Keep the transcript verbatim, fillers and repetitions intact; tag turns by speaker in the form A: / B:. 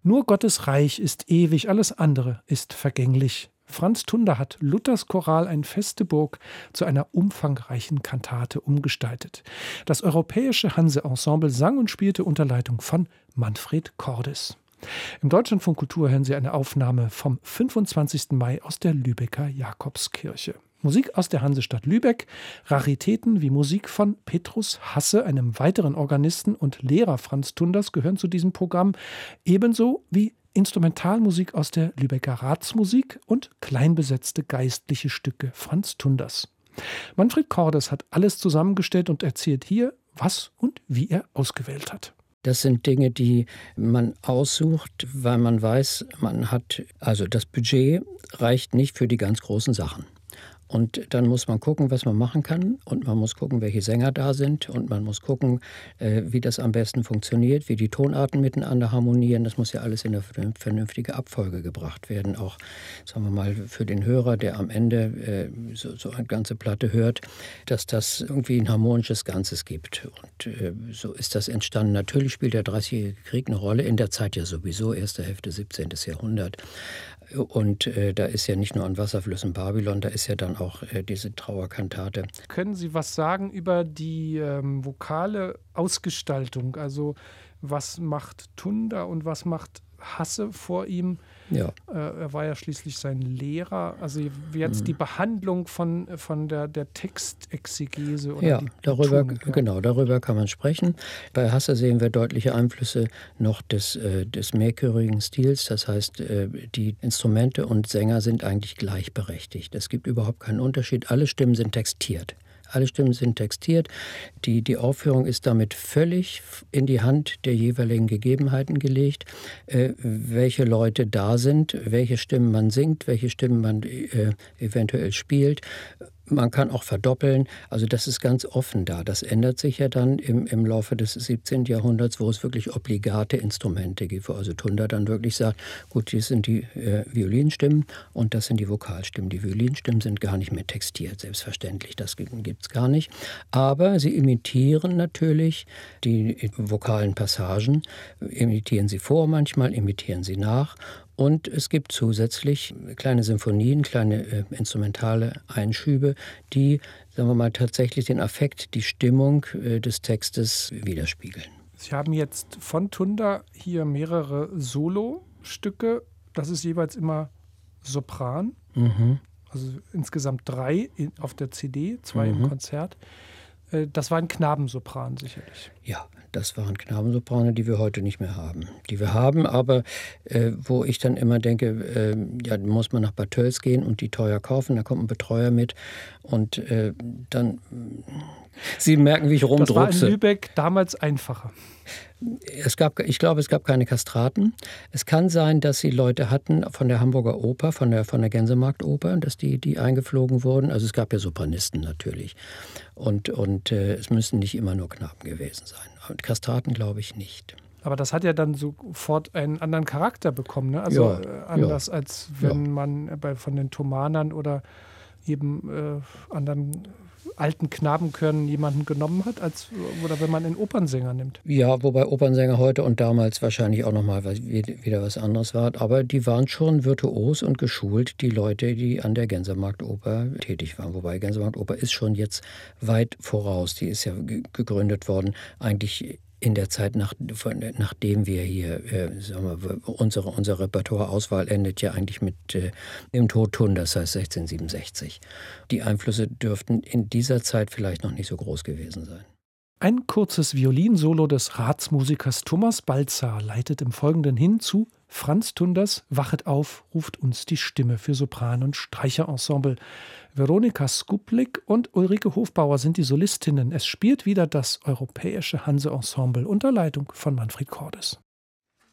A: Nur Gottes Reich ist ewig, alles andere ist vergänglich. Franz Tunder hat Luthers Choral Ein feste Burg zu einer umfangreichen Kantate umgestaltet. Das Europäische Hanse-Ensemble sang und spielte unter Leitung von Manfred Cordes. Im Deutschlandfunk Kultur hören Sie eine Aufnahme vom fünfundzwanzigsten Mai aus der Lübecker Jakobskirche. Musik aus der Hansestadt Lübeck, Raritäten wie Musik von Petrus Hasse, einem weiteren Organisten und Lehrer Franz Tunders, gehören zu diesem Programm, ebenso wie Instrumentalmusik aus der Lübecker Ratsmusik und kleinbesetzte geistliche Stücke Franz Tunders. Manfred Cordes hat alles zusammengestellt und erzählt hier, was und wie er ausgewählt hat.
B: Das sind Dinge, die man aussucht, weil man weiß, man hat, also das Budget reicht nicht für die ganz großen Sachen. Und dann muss man gucken, was man machen kann, und man muss gucken, welche Sänger da sind, und man muss gucken, äh, wie das am besten funktioniert, wie die Tonarten miteinander harmonieren. Das muss ja alles in eine vernünftige Abfolge gebracht werden, auch, sagen wir mal, für den Hörer, der am Ende äh, so, so eine ganze Platte hört, dass das irgendwie ein harmonisches Ganzes gibt. Und äh, so ist das entstanden. Natürlich spielt der Dreißigjährige Krieg eine Rolle, in der Zeit ja sowieso, erste Hälfte siebzehnten. Jahrhundert. Und äh, da ist ja nicht nur an Wasserflüssen Babylon, da ist ja dann auch äh, diese Trauerkantate.
A: Können Sie was sagen über die ähm, vokale Ausgestaltung? Also was macht Tunder und was macht Hasse vor ihm?
B: Ja.
A: Äh, er war ja schließlich sein Lehrer. Also jetzt mhm. die Behandlung von, von der, der Textexegese oder
B: ja,
A: die
B: darüber,
A: Betonung, ja,
B: genau, darüber kann man sprechen. Bei Hasse sehen wir deutliche Einflüsse noch des, äh, des mehrchörigen Stils. Das heißt, äh, die Instrumente und Sänger sind eigentlich gleichberechtigt. Es gibt überhaupt keinen Unterschied. Alle Stimmen sind textiert. Alle Stimmen sind textiert. Die, die Aufführung ist damit völlig in die Hand der jeweiligen Gegebenheiten gelegt, äh, welche Leute da sind, welche Stimmen man singt, welche Stimmen man äh, eventuell spielt. Man kann auch verdoppeln, also das ist ganz offen da. Das ändert sich ja dann im, im Laufe des siebzehnten. Jahrhunderts, wo es wirklich obligate Instrumente gibt, wo also Tunder dann wirklich sagt, gut, hier sind die äh, Violinstimmen und das sind die Vokalstimmen. Die Violinstimmen sind gar nicht mehr textiert, selbstverständlich, das gibt es gar nicht. Aber sie imitieren natürlich die vokalen Passagen, imitieren sie vor manchmal, imitieren sie nach. Und es gibt zusätzlich kleine Symphonien, kleine äh, instrumentale Einschübe, die, sagen wir mal, tatsächlich den Affekt, die Stimmung äh, des Textes widerspiegeln.
A: Sie haben jetzt von Tunder hier mehrere Solostücke. Das ist jeweils immer Sopran.
B: Mhm.
A: Also insgesamt drei in, auf der C D, zwei
B: mhm.
A: im Konzert. Äh, das war ein Knabensopran sicherlich.
B: Ja. Das waren Knabensoprane, die wir heute nicht mehr haben. Die wir haben, aber äh, wo ich dann immer denke, äh, ja, muss man nach Bad Tölz gehen und die teuer kaufen, da kommt ein Betreuer mit und äh, dann, Sie merken, wie ich rumdruckse.
A: Das war in Lübeck damals einfacher.
B: Es gab, ich glaube, es gab keine Kastraten. Es kann sein, dass sie Leute hatten von der Hamburger Oper, von der, von der Gänsemarktoper, dass die, die eingeflogen wurden. Also es gab ja Sopranisten natürlich. Und, und äh, es müssen nicht immer nur Knaben gewesen sein. Und Kastraten glaube ich nicht.
A: Aber das hat ja dann sofort einen anderen Charakter bekommen, ne? Also
B: ja,
A: äh, anders
B: ja.
A: als wenn
B: ja.
A: man bei, von den Thomanern oder eben äh, anderen alten Knabenchören jemanden genommen hat, als, oder wenn man einen Opernsänger nimmt.
B: Ja, wobei Opernsänger heute und damals wahrscheinlich auch nochmal wieder was anderes war. Aber die waren schon virtuos und geschult, die Leute, die an der Gänsemarktoper tätig waren. Wobei Gänsemarktoper ist schon jetzt weit voraus. Die ist ja gegründet worden, eigentlich in der Zeit, nach, nachdem wir hier, äh, sagen wir, unsere, unsere Repertoireauswahl endet ja eigentlich mit äh, dem Tod Tunders, das heißt sechzehnhundertsiebenundsechzig. Die Einflüsse dürften in dieser Zeit vielleicht noch nicht so groß gewesen sein.
A: Ein kurzes Violinsolo des Ratsmusikers Thomas Baltzar leitet im Folgenden hin zu Franz Tunders Wachet auf, ruft uns die Stimme für Sopran- und Streicherensemble. Veronika Skuplik und Ulrike Hofbauer sind die Solistinnen. Es spielt wieder das Europäische Hanse-Ensemble unter Leitung von Manfred Cordes.